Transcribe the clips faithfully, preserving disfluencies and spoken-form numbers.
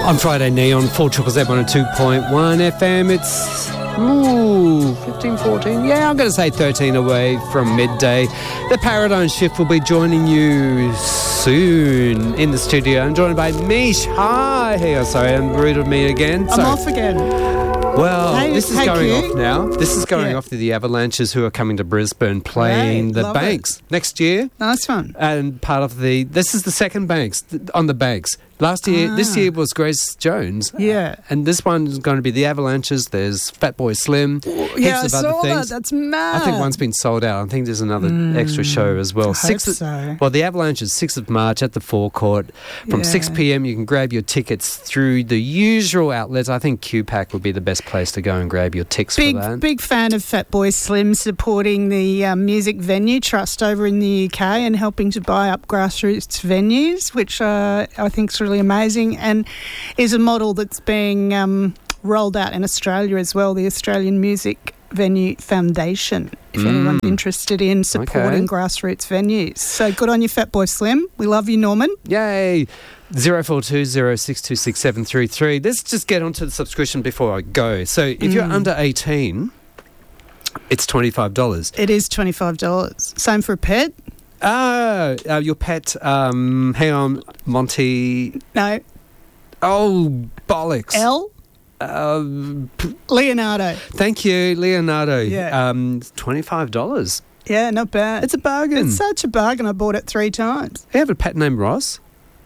On Friday Neon, four triple Z one oh two point one F M. It's ooh, fifteen, fourteen. Yeah, I'm going to say thirteen away from midday. The Paradigm Shift will be joining you soon in the studio. I'm joined by Mish. Hi. Hey, oh, sorry, I'm rude of me again. I'm so, off again. Well, hey, this is hey, going Q. off now. This is going Yeah. off to the Avalanches, who are coming to Brisbane playing Great, the love Banks next year. Nice one. And part of the, this is the second Banks th- on the Banks. Last year, Ah. this year was Grace Jones. Yeah. And this one is going to be the Avalanches. There's Fatboy Slim. Yeah, heaps I of saw other that. things. That's mad. I think one's been sold out. I think there's another Mm, extra show as well. I hope so. Well, the Avalanches, sixth of March at the Forecourt. From Yeah. six p.m, you can grab your tickets through the usual outlets. I think Q PAC would be the best place to go and grab your tickets Big, for that. big fan of Fatboy Slim supporting the um, Music Venue Trust over in the U K and helping to buy up grassroots venues, which uh, I think is really amazing and is a model that's being um, rolled out in Australia as well, the Australian Music Venue Foundation, if Mm. anyone's interested in supporting Okay. grassroots venues. So good on you, Fatboy Slim. We love you, Norman. Yay! zero four two zero six two six seven three three. Let's just get onto the subscription before I go. So if you're Mm. under eighteen, it's twenty-five dollars. It is twenty-five dollars. Same for a pet? Ah, uh, your pet, um, hang on, Monty. No. Oh, bollocks. L? Um, p- Leonardo. thank you, Leonardo. Yeah. Um, twenty-five dollars. Yeah, not bad. It's a bargain. It's such a bargain. I bought it three times. You have a pet named Ross?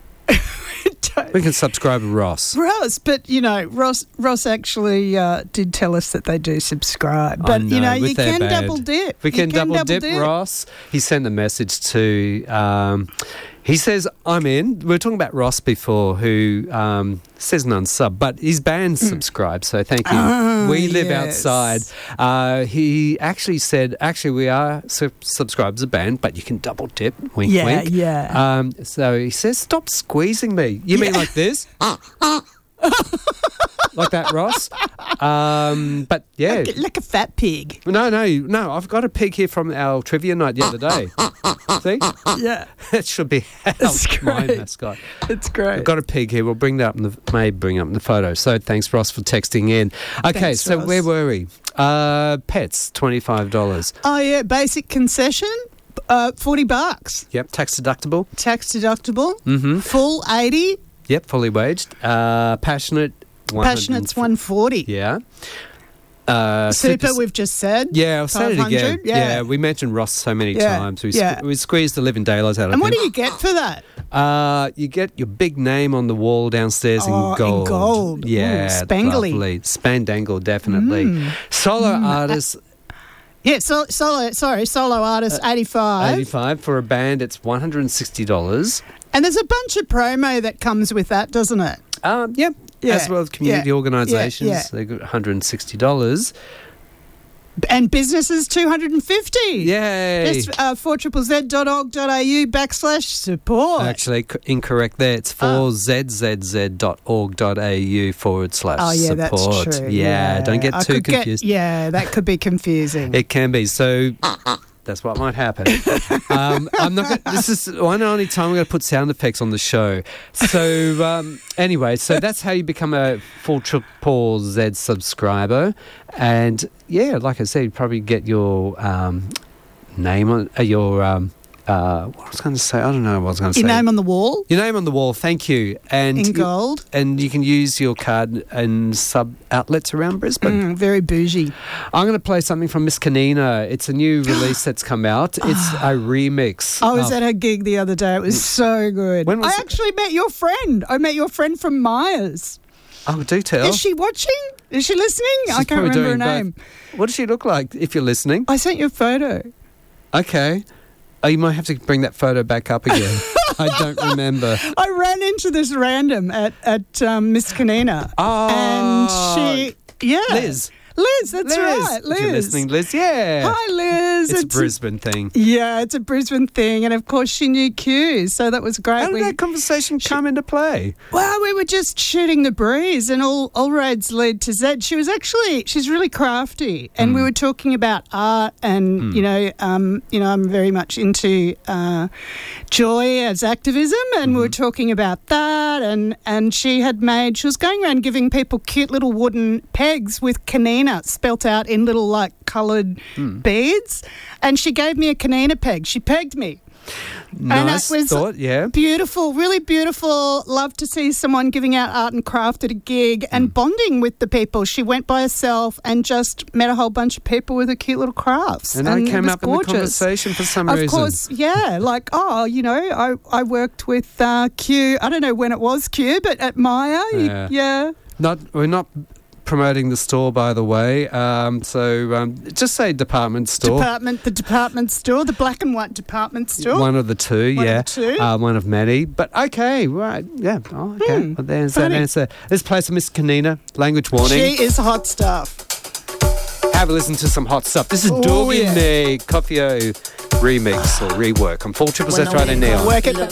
We can subscribe to Ross. Ross, but you know, Ross Ross actually uh, did tell us that they do subscribe. I But you know, with you their can bad- double dip. We You can, double, dip, Ross. He sent a message to. Um, he says, "I'm in." We were talking about Ross before, who um, says non-sub, but his band subscribe. So thank you. Ah, we live yes. outside. Uh, he actually said, "Actually, we are sub- subscribed as a band, but you can double dip." Wink, Yeah, wink. yeah. Um, so he says, "Stop squeezing me." You mean like this? Like that, Ross? Um, but yeah. Like, like a fat pig. No, no, no. I've got a pig here from our trivia night the other day. See? Yeah, That should be our, That's my great. mascot. it's great. I've got a pig here. We'll bring that up in the, may bring up in the photo. So thanks, Ross, for texting in. Okay, Thanks, so Ross. where were we? Uh, pets, twenty-five dollars. Oh yeah, basic concession, uh, forty bucks. Yep, tax deductible. Tax deductible. Mm-hmm. Full eighty. Yep, fully waged. Uh, passionate. one hundred Passionate's one forty. Yeah. Uh, Super, we've just said. Yeah, I'll say it again. five hundred, yeah. we mentioned Ross so many Yeah, times. We, yeah. sque- we squeezed the living daylights out of And him. what do you get for that? Uh, you get your big name on the wall downstairs Oh, in in gold. gold. Ooh, Yeah, spangly. lovely. Spandangle, definitely. Mm. Solo artist, Yeah, so, solo. Sorry, solo artist, eighty-five. eighty-five. For a band, it's one hundred sixty dollars. And there's a bunch of promo that comes with that, doesn't it? Um, yep. Yeah, As well as community yeah, organisations, yeah, yeah. they got one hundred sixty dollars. And businesses, two hundred fifty. Yay! Just uh, four triple z dot org dot a u backslash support. Actually, c- incorrect there. It's four z z z dot org dot a u forward slash Oh, yeah, support. that's true. Yeah, don't get I too could get- confused. yeah, that could be confusing. It can be. So that's what might happen. um, I'm not. Gonna, this is one and only time I'm going to put sound effects on the show. So um, anyway, so that's how you become a full Triple Z subscriber, and yeah, like I said, you probably get your um, name on uh, your. Um, uh, what I was going to say, I don't know what I was going to say. Your name on the wall Your name on the wall. Thank you. And in you- gold. and you can use your card in sub outlets around Brisbane. Mm, very bougie. I'm going to play something from Miss Kanina. It's a new release that's come out. It's a remix. I was of- at her gig the other day. It was so good. When was I it? actually met your friend. I met your friend from Myers. Oh, do tell. Is she watching? Is she listening? She's I can't probably remember her doing name. both. What does she look like if you're listening? I sent you a photo. Okay. Oh, you might have to bring that photo back up again. I don't remember. I ran into this random at, at um, Miss Kanina. Oh. And she, yeah. Liz. Liz, that's Liz. right, If Liz. you're listening, Liz, yeah. Hi, Liz. It's, a Brisbane thing. Yeah, it's a Brisbane thing. And, of course, she knew Q, so that was great. How did We- that conversation come into play? Well, we were just shooting the breeze, and all, all roads led to Z. She was actually, she's really crafty, and Mm. we were talking about art, and Mm. you know, um, you know, I'm very much into uh, joy as activism, and we were talking about that, and and she had made, she was going around giving people cute little wooden pegs with Kanina spelt out in little like coloured Mm. beads, and she gave me a Kanina peg. She pegged me. Nice was thought, yeah. Beautiful, really beautiful. Love to see someone giving out art and craft at a gig and bonding with the people. She went by herself and just met a whole bunch of people with her cute little crafts. And, and I came it was up in the gorgeous. conversation for some Of reason. course, yeah. Like, oh, you know, I, I worked with uh, Q. I don't know when it was Q, but at Maya, you- Yeah. yeah. Not, we're not promoting the store, by the way. Um, so um, just say department store. Department, the department store, the black and white department store. One of the two, One of yeah. the two. Uh, one of many. But okay, right. Yeah. Oh, okay. Hmm, Well, there's funny. that answer. Let's play some Miss Kanina. Language warning. She is hot stuff. Have a listen to some hot stuff. This is Oh, Dog yeah. in the Coffee remix or rework on four triple Z right in now. Work it.